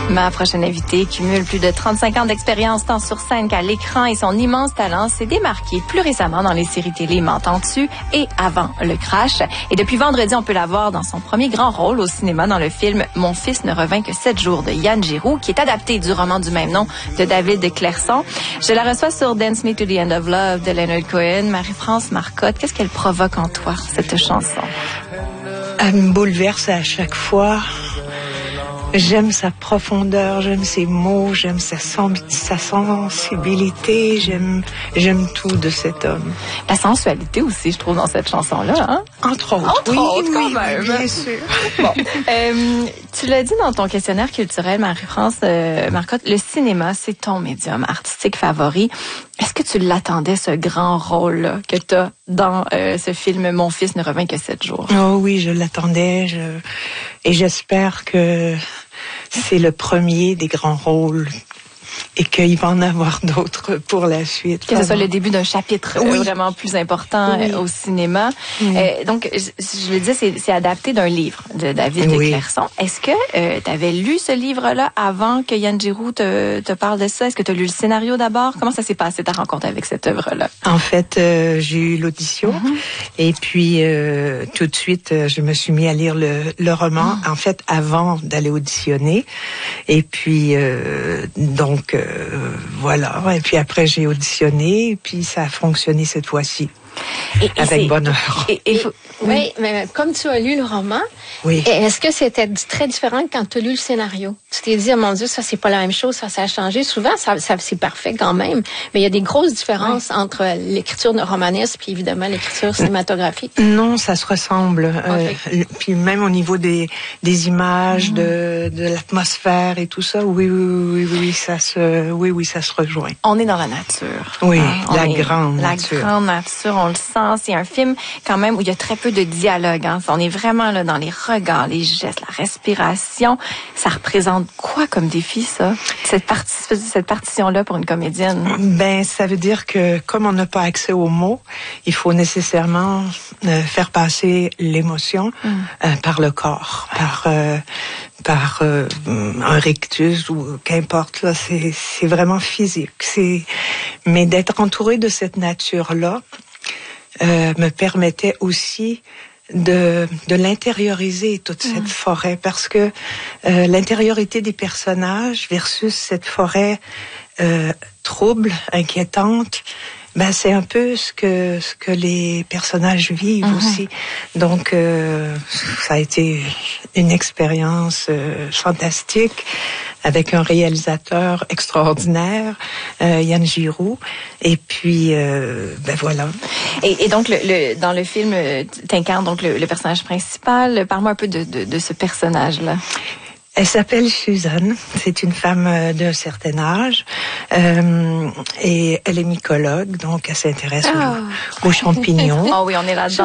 Ma prochaine invitée cumule plus de 35 ans d'expérience tant sur scène qu'à l'écran et son immense talent s'est démarqué plus récemment dans les séries télé M'entends-tu et Avant le crash. Et depuis vendredi, on peut la voir dans son premier grand rôle au cinéma dans le film Mon fils ne revint que 7 jours de Yann Giroux, qui est adapté du roman du même nom de David Clairson. Je la reçois sur Dance Me to the End of Love de Leonard Cohen. Marie-France Marcotte, qu'est-ce qu'elle provoque en toi, cette chanson? Elle me bouleverse à chaque fois. J'aime sa profondeur, j'aime ses mots, j'aime sa sensibilité, j'aime tout de cet homme. La sensualité aussi, je trouve, dans cette chanson-là. Hein? Entre autres, quand même. Bien sûr. Bon, tu l'as dit dans ton questionnaire culturel, Marie-France Marcotte, le cinéma, c'est ton médium artistique favori. Est-ce que tu l'attendais, ce grand rôle-là que tu as dans ce film Mon fils ne revint que 7 jours? Oh oui, je l'attendais et j'espère que c'est le premier des grands rôles et qu'il va en avoir d'autres pour la suite. Que ce soit le début d'un chapitre vraiment plus important au cinéma. Donc, je le disais, c'est adapté d'un livre de David Clairson. Est-ce que tu avais lu ce livre-là avant que Yann Giroux te parle de ça? Est-ce que tu as lu le scénario d'abord? Comment ça s'est passé, ta rencontre avec cette œuvre-là? En fait, j'ai eu l'audition et puis tout de suite, je me suis mis à lire le roman, en fait, avant d'aller auditionner. Et puis, donc, voilà. Et puis après, j'ai auditionné, et puis ça a fonctionné cette fois-ci. Avec bonheur. Oui, mais comme tu as lu le roman, est-ce que c'était très différent quand tu as lu le scénario? Tu t'es dit, oh mon Dieu, ça, c'est pas la même chose, ça a changé. Souvent, ça c'est parfait quand même, mais il y a des grosses différences entre l'écriture romanesque puis évidemment l'écriture cinématographique. Non, ça se ressemble. Puis même au niveau des images, de l'atmosphère et tout ça, oui, ça se rejoint. On est dans la nature. Oui, la grande nature. La grande nature, on le sent. C'est un film quand même où il y a très peu de dialogue. Hein. On est vraiment là dans les regards, les gestes, la respiration. Ça représente quoi comme défi, ça? Cette partition-là pour une comédienne? Ben, ça veut dire que comme on n'a pas accès aux mots, il faut nécessairement faire passer l'émotion par le corps, par un rictus ou qu'importe. Là, c'est vraiment physique. Mais d'être entouré de cette nature-là me permettait aussi de l'intérioriser, toute cette forêt, parce que l'intériorité des personnages versus cette forêt trouble, inquiétante, ben c'est un peu ce que les personnages vivent aussi. Donc ça a été une expérience fantastique avec un réalisateur extraordinaire, Yann Giroux, et puis ben voilà. Et donc dans le film, t'incarnes donc le personnage principal. Parle-moi un peu de ce personnage-là. Elle s'appelle Suzanne, c'est une femme d'un certain âge et elle est mycologue, donc elle s'intéresse aux champignons. Ah oui, on est là-dedans.